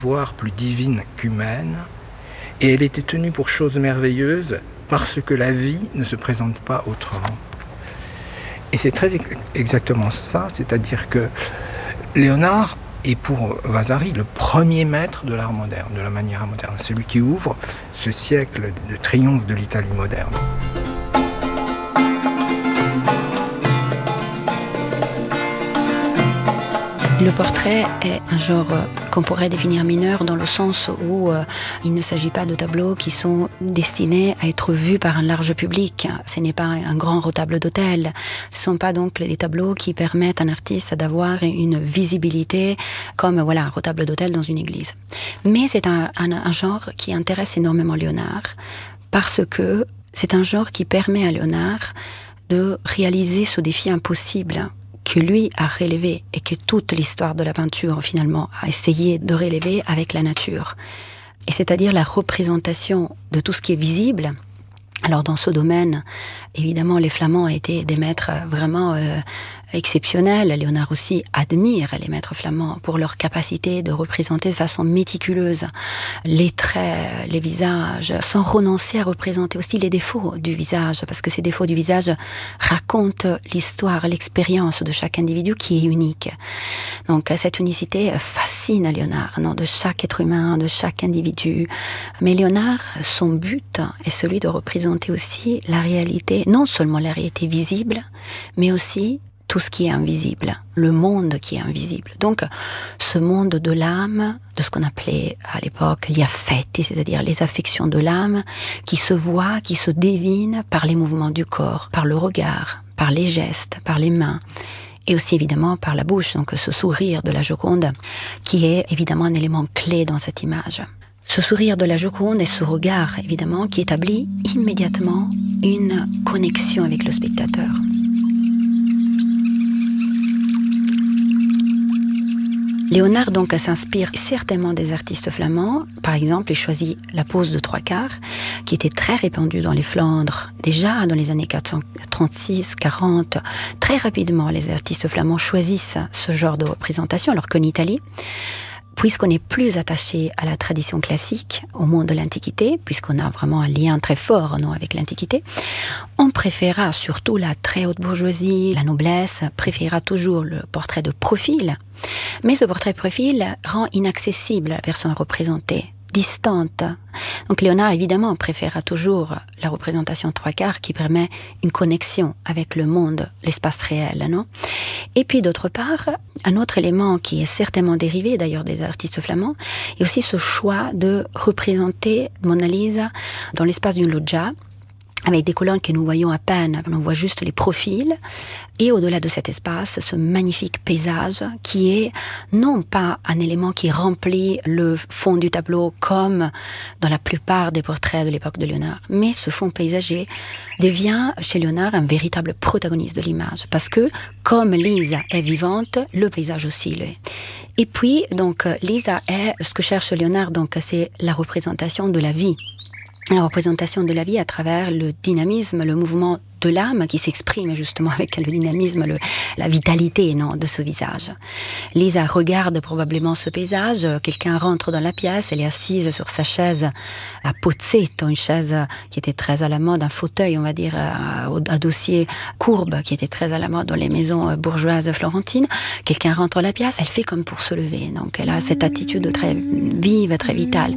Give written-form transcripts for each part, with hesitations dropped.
voire plus divine qu'humaine, et elle était tenue pour chose merveilleuse parce que la vie ne se présente pas autrement. Et c'est très exactement ça, c'est-à-dire que Léonard est pour Vasari le premier maître de l'art moderne, de la manière moderne, celui qui ouvre ce siècle de triomphe de l'Italie moderne. Le portrait est un genre qu'on pourrait définir mineur dans le sens où il ne s'agit pas de tableaux qui sont destinés à être vus par un large public. Ce n'est pas un grand retable d'hôtel. Ce ne sont pas donc les tableaux qui permettent à un artiste d'avoir une visibilité comme un retable d'hôtel dans une église. Mais c'est un genre qui intéresse énormément Léonard parce que c'est un genre qui permet à Léonard de réaliser ce défi impossible que lui a relevé et que toute l'histoire de la peinture finalement a essayé de relever avec la nature. Et c'est-à-dire la représentation de tout ce qui est visible. Alors dans ce domaine, évidemment, les Flamands étaient des maîtres vraiment exceptionnels. Léonard aussi admire les maîtres flamands pour leur capacité de représenter de façon méticuleuse les traits, les visages, sans renoncer à représenter aussi les défauts du visage, parce que ces défauts du visage racontent l'histoire, l'expérience de chaque individu qui est unique. Donc cette unicité fascine Léonard, de chaque être humain, de chaque individu. Mais Léonard, son but est celui de représenter aussi la réalité, non seulement la réalité visible, mais aussi tout ce qui est invisible, le monde qui est invisible. Donc, ce monde de l'âme, de ce qu'on appelait à l'époque gli affetti, c'est-à-dire les affections de l'âme, qui se voient, qui se devinent par les mouvements du corps, par le regard, par les gestes, par les mains, et aussi évidemment par la bouche, donc ce sourire de la Joconde, qui est évidemment un élément clé dans cette image. Ce sourire de la Joconde et ce regard, évidemment, qui établit immédiatement une connexion avec le spectateur. Léonard donc s'inspire certainement des artistes flamands. Par exemple, il choisit la pose de trois quarts, qui était très répandue dans les Flandres. Déjà dans les années 436-40, très rapidement, les artistes flamands choisissent ce genre de représentation, alors qu'en Italie, puisqu'on est plus attaché à la tradition classique, au monde de l'Antiquité, puisqu'on a vraiment un lien très fort avec l'Antiquité, on préférera surtout la très haute bourgeoisie, la noblesse, préférera toujours le portrait de profil. Mais ce portrait de profil rend inaccessible la personne représentée, distante. Donc Léonard, évidemment, préférera toujours la représentation trois quarts qui permet une connexion avec le monde, l'espace réel, non ? Et puis d'autre part, un autre élément qui est certainement dérivé d'ailleurs des artistes flamands, est aussi ce choix de représenter Mona Lisa dans l'espace d'une loggia, avec des colonnes que nous voyons à peine, on voit juste les profils, et au-delà de cet espace, ce magnifique paysage qui est non pas un élément qui remplit le fond du tableau comme dans la plupart des portraits de l'époque de Léonard, mais ce fond paysager devient chez Léonard un véritable protagoniste de l'image, parce que comme Lisa est vivante, le paysage aussi l'est. Et puis, donc, Lisa est, ce que cherche Léonard, donc, c'est la représentation de la vie. La représentation de la vie à travers le dynamisme, le mouvement de l'âme qui s'exprime justement avec le dynamisme, la vitalité de ce visage. Lisa regarde probablement ce paysage, quelqu'un rentre dans la pièce, elle est assise sur sa chaise à pozzetto, une chaise qui était très à la mode, un fauteuil on va dire à dossier courbe qui était très à la mode dans les maisons bourgeoises florentines. Quelqu'un rentre dans la pièce, elle fait comme pour se lever, donc elle a cette attitude très vive, très vitale.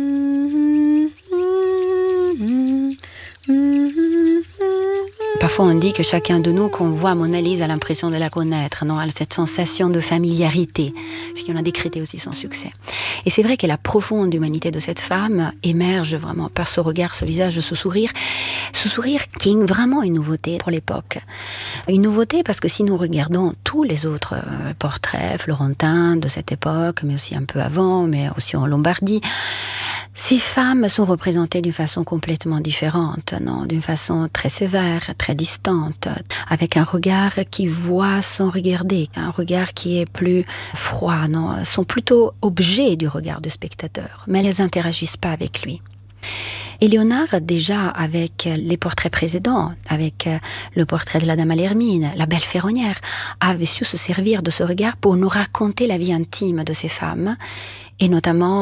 Parfois on dit que chacun de nous, qu'on voit Mona Lisa, a l'impression de la connaître, elle a cette sensation de familiarité, ce qui en a décrété aussi son succès. Et c'est vrai que la profonde humanité de cette femme émerge vraiment par ce regard, ce visage, ce sourire qui est vraiment une nouveauté pour l'époque. Une nouveauté parce que si nous regardons tous les autres portraits florentins de cette époque, mais aussi un peu avant, mais aussi en Lombardie, ces femmes sont représentées d'une façon complètement différente, d'une façon très sévère, très distante, avec un regard qui voit sans regarder, un regard qui est plus froid, sont plutôt objets du regard du spectateur, mais elles n'interagissent pas avec lui. Et Léonard, déjà avec les portraits précédents, avec le portrait de la dame à l'hermine, la belle ferronnière, avait su se servir de ce regard pour nous raconter la vie intime de ces femmes, et notamment